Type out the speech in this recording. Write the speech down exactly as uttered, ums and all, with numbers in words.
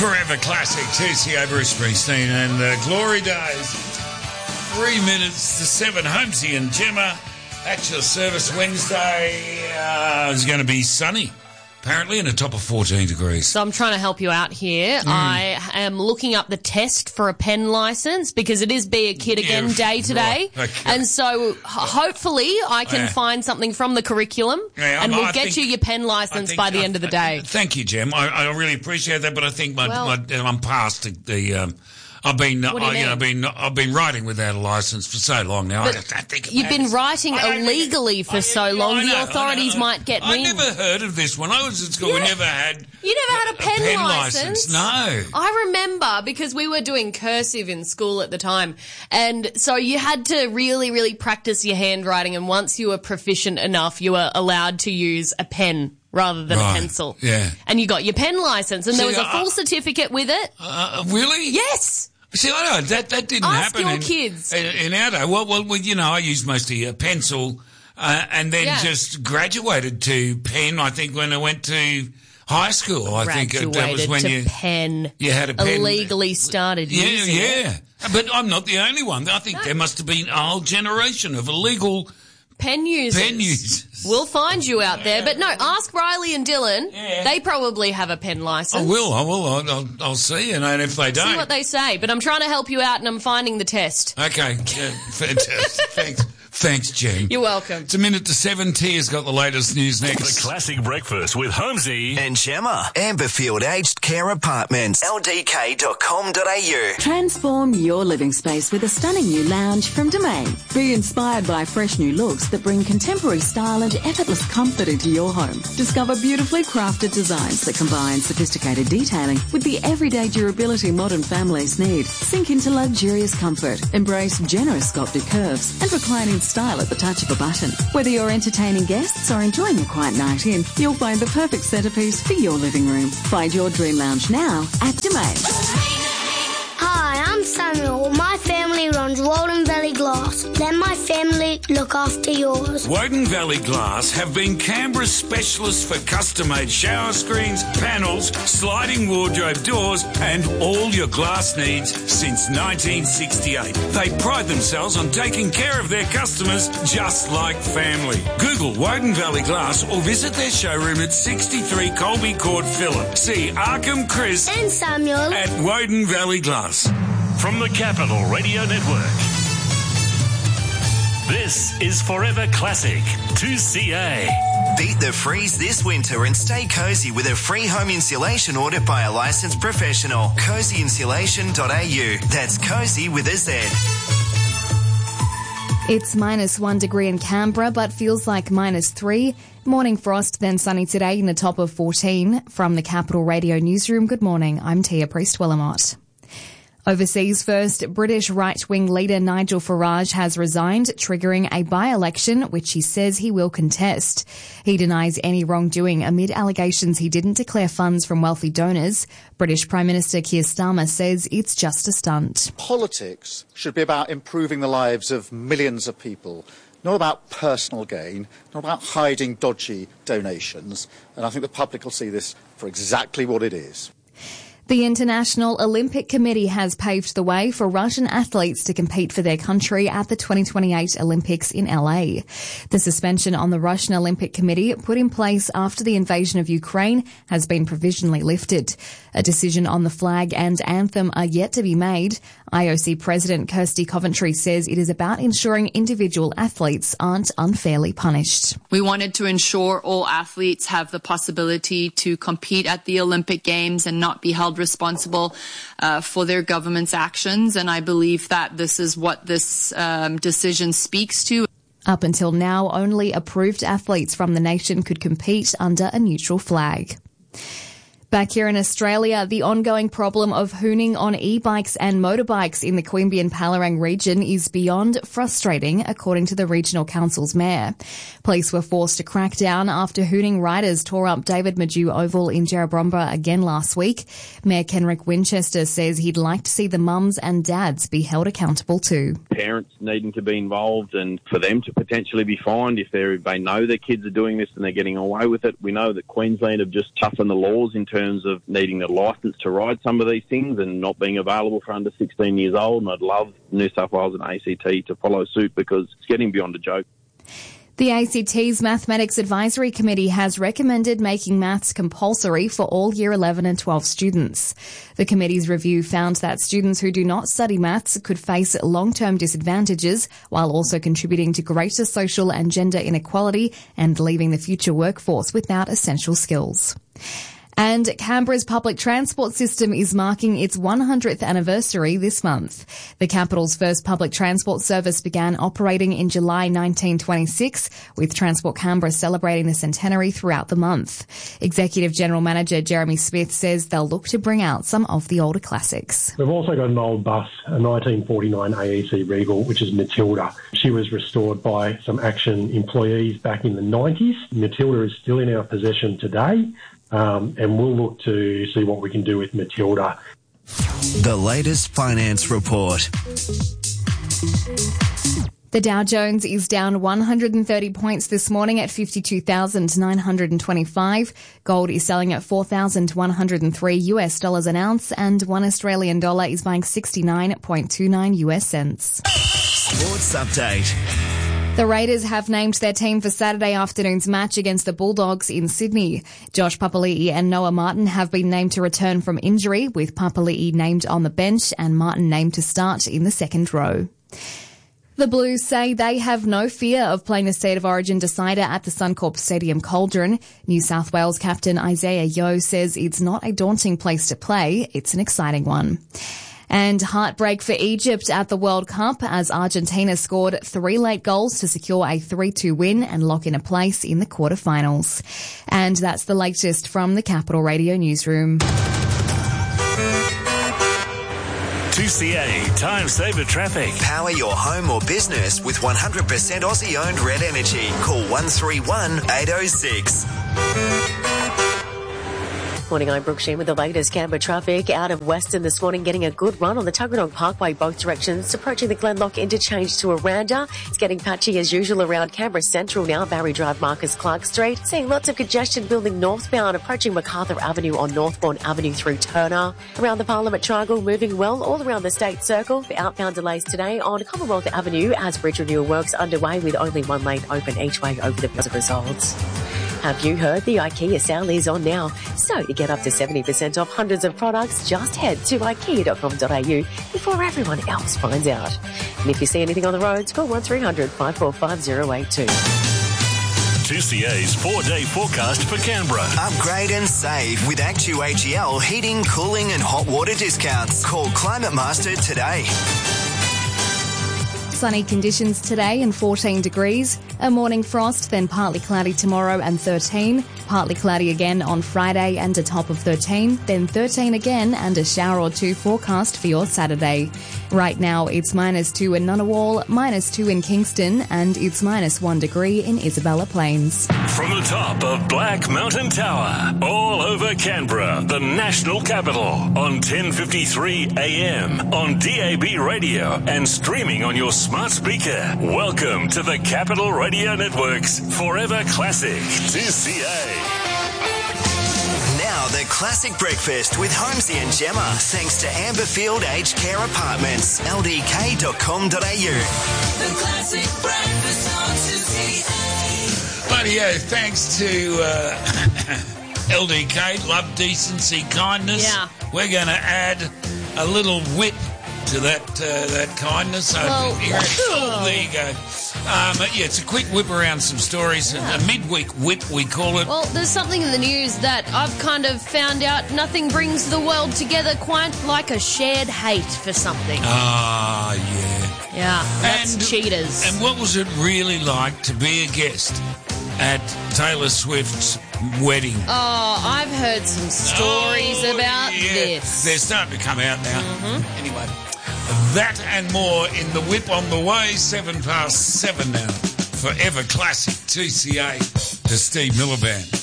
Forever Classic, two C A Bruce Springsteen and the Glory Days. Three minutes to seven. Holmesy and Gemma at your service. Wednesday uh, is going to be sunny, apparently, and a top of fourteen degrees. So I'm trying to help you out here. Mm. I am looking up the test for a pen licence because it is Be a Kid Again yeah, Day today. Right, okay. And so h- hopefully I can yeah. find something from the curriculum yeah, and we'll I get think, you your pen licence by the I, end of the day. I, thank you, Gem. I, I really appreciate that, but I think my, well, my, I'm past the... the um, I've been, what do you I, mean? you know, I've been, I've been writing without a licence for so long now. But I just don't think you've been writing illegally for so long. Know, the authorities might get I wind. I never heard of this one. I was at school. Yeah. We never had. You never had a pen, a pen licence? No. I remember because we were doing cursive in school at the time, and so you had to really, really practice your handwriting. And once you were proficient enough, you were allowed to use a pen rather than right. a pencil. Yeah. And you got your pen licence, and See, there was a uh, full certificate with it. Uh, really? Yes. See, I know that that didn't Ask happen your in, kids. in, in our day. Well, well, you know, I used mostly a pencil, uh, and then yeah. just graduated to pen. I think when I went to high school, I think graduated that was when to you pen. You had a pen. Illegally started yeah, using yeah. it. But I'm not the only one. I think no. there must have been a whole generation of illegal pen users. Pen users. We'll find you out there. But no, ask Riley and Dylan. Yeah. They probably have a pen licence. I will, I will. I'll, I'll, I'll see. And if they don't. See what they say. But I'm trying to help you out and I'm finding the test. Okay. Yeah, fantastic. Thanks. Thanks, Jen. You're welcome. It's a minute to seven. Tia's got the latest news next. The Classic Breakfast with Holmesy and Gemma. Amberfield Aged Care Apartments. L D K dot com dot a u. Transform your living space with a stunning new lounge from Domain. Be inspired by fresh new looks that bring contemporary style and effortless comfort into your home. Discover beautifully crafted designs that combine sophisticated detailing with the everyday durability modern families need. Sink into luxurious comfort. Embrace generous sculpted curves and reclining style at the touch of a button. Whether you're entertaining guests or enjoying a quiet night in, you'll find the perfect centerpiece for your living room. Find your dream lounge now at Domain. Hi, I'm Samuel. My family runs Woden Valley Glass. Let my family look after yours. Woden Valley Glass have been Canberra's specialists for custom-made shower screens, panels, sliding wardrobe doors and all your glass needs since nineteen sixty-eight. They pride themselves on taking care of their customers just like family. Google Woden Valley Glass or visit their showroom at sixty-three Colby Court, Phillip. See Arkham, Chris and Samuel at Woden Valley Glass. From the Capital Radio Network. This is Forever Classic two C A. Beat the freeze this winter and stay cosy with a free home insulation order by a licensed professional. cozy insulation dot a u. That's cozy with a Z. It's minus one degree in Canberra, but feels like minus three. Morning frost, then sunny today in the top of fourteen. From the Capital Radio Newsroom, good morning. I'm Tia Priest-Willamot. Overseas first, British right-wing leader Nigel Farage has resigned, triggering a by-election which he says he will contest. He denies any wrongdoing amid allegations he didn't declare funds from wealthy donors. British Prime Minister Keir Starmer says it's just a stunt. Politics should be about improving the lives of millions of people, not about personal gain, not about hiding dodgy donations. And I think the public will see this for exactly what it is. The International Olympic Committee has paved the way for Russian athletes to compete for their country at the twenty twenty-eight Olympics in L A. The suspension on the Russian Olympic Committee, put in place after the invasion of Ukraine, has been provisionally lifted. A decision on the flag and anthem are yet to be made. I O C President Kirsty Coventry says it is about ensuring individual athletes aren't unfairly punished. We wanted to ensure all athletes have the possibility to compete at the Olympic Games and not be held responsible uh, for their government's actions, and I believe that this is what this um, decision speaks to. Up until now, only approved athletes from the nation could compete under a neutral flag. Back here in Australia, the ongoing problem of hooning on e-bikes and motorbikes in the Queanbeyan-Palerang region is beyond frustrating, according to the Regional Council's mayor. Police were forced to crack down after hooning riders tore up David Maju Oval in Jerrabomba again last week. Mayor Kenrick Winchester says he'd like to see the mums and dads be held accountable too. Parents needing to be involved and for them to potentially be fined if they know their kids are doing this and they're getting away with it. We know that Queensland have just toughened the laws in terms terms of needing a licence to ride some of these things and not being available for under sixteen years old. And I'd love New South Wales and A C T to follow suit because it's getting beyond a joke. The A C T's Mathematics Advisory Committee has recommended making maths compulsory for all Year eleven and twelve students. The committee's review found that students who do not study maths could face long-term disadvantages while also contributing to greater social and gender inequality and leaving the future workforce without essential skills. And Canberra's public transport system is marking its one hundredth anniversary this month. The capital's first public transport service began operating in July nineteen twenty-six, with Transport Canberra celebrating the centenary throughout the month. Executive General Manager Jeremy Smith says they'll look to bring out some of the older classics. We've also got an old bus, a nineteen forty-nine A E C Regal, which is Matilda. She was restored by some Action employees back in the nineties. Matilda is still in our possession today. Um, and we'll look to see what we can do with Matilda. The latest finance report. The Dow Jones is down one hundred thirty points this morning at fifty-two thousand nine hundred twenty-five. Gold is selling at four thousand one hundred three U S dollars an ounce, and one Australian dollar is buying sixty-nine point two nine U S cents. Sports update. The Raiders have named their team for Saturday afternoon's match against the Bulldogs in Sydney. Josh Papali'i and Noah Martin have been named to return from injury, with Papali'i named on the bench and Martin named to start in the second row. The Blues say they have no fear of playing the State of Origin decider at the Suncorp Stadium Cauldron. New South Wales captain Isaiah Yeo says it's not a daunting place to play, it's an exciting one. And heartbreak for Egypt at the World Cup as Argentina scored three late goals to secure a three two win and lock in a place in the quarterfinals. And that's the latest from the Capital Radio newsroom. two C A Time Saver Traffic. Power your home or business with one hundred percent Aussie-owned Red Energy. Call one three one, eight oh six. Morning, I'm Brooke Sheen with the latest Canberra traffic. Out of Western this morning, getting a good run on the Tuggeranong Parkway both directions, approaching the Glenlock interchange to Aranda. It's getting patchy as usual around Canberra Central now, Barry Drive, Marcus Clark Street. Seeing lots of congestion building northbound, approaching MacArthur Avenue on Northbourne Avenue through Turner. Around the Parliament Triangle, moving well all around the State Circle. The outbound delays today on Commonwealth Avenue as bridge renewal works underway with only one lane open each way over the positive results. Have you heard the IKEA sale is on now? So you get up to seventy percent off hundreds of products. Just head to ikea dot com dot a u before everyone else finds out. And if you see anything on the roads, call one three hundred, five four five, zero eight two. two C A's four-day forecast for Canberra. Upgrade and save with Actu A G L heating, cooling and hot water discounts. Call Climate Master today. Sunny conditions today and fourteen degrees. A morning frost, then partly cloudy tomorrow and thirteen. Partly cloudy again on Friday and a top of thirteen. Then thirteen again and a shower or two forecast for your Saturday. Right now it's minus two in Ngunnawal, minus two in Kingston, and it's minus one degree in Isabella Plains. From the top of Black Mountain Tower, all over Canberra, the national capital, on ten fifty-three A M, on D A B radio and streaming on your smart speaker. Welcome to the Capital Radio Network's Forever Classic two C A. Now the Classic Breakfast with Holmesy and Gemma, thanks to Amberfield Aged Care Apartments, L D K dot com dot a u. The Classic Breakfast on two C A. Bloody yeah, thanks to uh, L D K, love, decency, kindness. Yeah. We're going to add a little whip to that uh, that kindness. Well, here. Oh, there you go. Um, yeah, it's a quick whip around some stories. Yeah. A midweek whip, we call it. Well, there's something in the news that I've kind of found out nothing brings the world together quite like a shared hate for something. Ah, yeah. Yeah, that's and, cheaters. And what was it really like to be a guest at Taylor Swift's wedding? Oh, I've heard some stories oh, about yeah. this. They're starting to come out now. Mm-hmm. Anyway, that and more in the whip on the way, seven past seven now. Forever Classic two C A to Steve Miliband.